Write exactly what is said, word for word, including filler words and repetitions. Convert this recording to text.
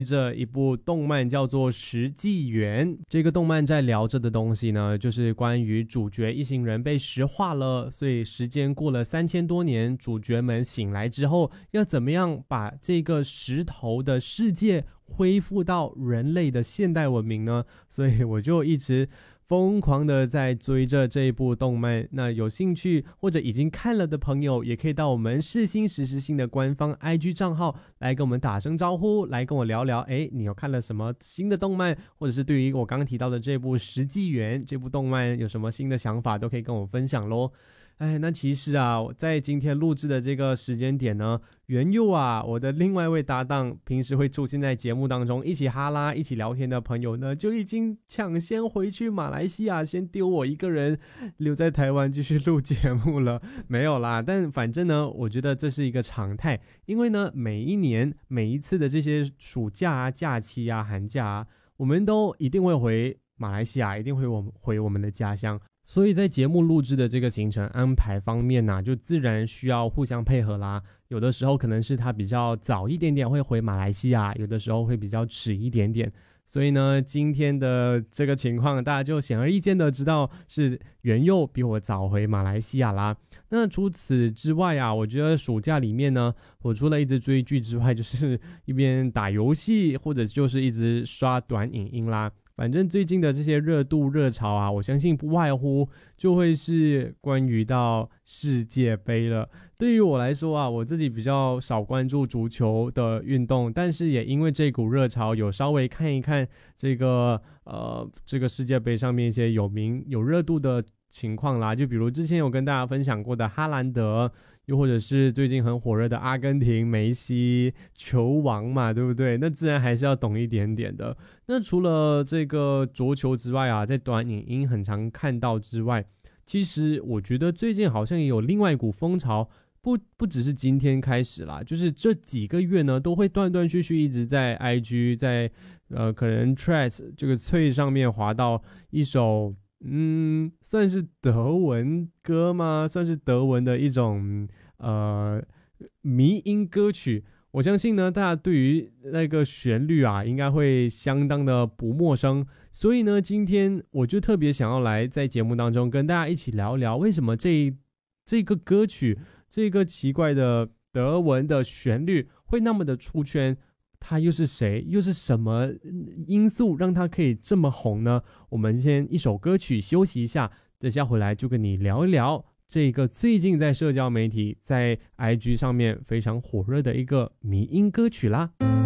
这一部动漫叫做《石纪元》，这个动漫在聊着的东西呢，就是关于主角一行人被石化了，所以时间过了三千多年，主角们醒来之后，要怎么样把这个石头的世界恢复到人类的现代文明呢？所以我就一直疯狂的在追着这一部动漫，那有兴趣或者已经看了的朋友，也可以到我们世新时时新的官方 I G 账号来跟我们打声招呼，来跟我聊聊，诶，你有看了什么新的动漫，或者是对于我刚刚提到的这部《石纪元》这部动漫有什么新的想法，都可以跟我分享咯。哎，那其实啊，在今天录制的这个时间点呢，元佑啊，我的另外一位搭档，平时会出现在节目当中一起哈拉、一起聊天的朋友呢，就已经抢先回去马来西亚，先丢我一个人留在台湾继续录节目了。没有啦，但反正呢，我觉得这是一个常态，因为呢，每一年每一次的这些暑假啊、假期啊、寒假啊，我们都一定会回马来西亚，一定会我回我们的家乡。所以在节目录制的这个行程安排方面呢、啊，就自然需要互相配合啦。有的时候可能是他比较早一点点会回马来西亚，有的时候会比较迟一点点。所以呢，今天的这个情况大家就显而易见的知道是元佑比我早回马来西亚啦。那除此之外啊，我觉得暑假里面呢，我除了一直追剧之外，就是一边打游戏或者就是一直刷短影音啦。反正最近的这些热度热潮啊，我相信不外乎就会是关于到世界杯了。对于我来说啊，我自己比较少关注足球的运动，但是也因为这股热潮，有稍微看一看这个呃这个世界杯上面一些有名有热度的情况啦，就比如之前有跟大家分享过的哈兰德，又或者是最近很火热的阿根廷梅西球王嘛，对不对？那自然还是要懂一点点的。那除了这个足球之外啊，在短影音很常看到之外，其实我觉得最近好像也有另外一股风潮，不不只是今天开始啦，就是这几个月呢，都会断断续续一直在 I G 在呃可能 Threads 这个脆上面滑到一首嗯算是德文歌吗？算是德文的一种呃迷音歌曲。我相信呢，大家对于那个旋律啊，应该会相当的不陌生。所以呢，今天我就特别想要来在节目当中跟大家一起聊聊，为什么这这个歌曲，这个奇怪的德文的旋律会那么的出圈？它又是谁？又是什么因素让它可以这么红呢？我们先一首歌曲休息一下，等下回来就跟你聊一聊这个最近在社交媒体在 I G 上面非常火热的一个迷音歌曲啦。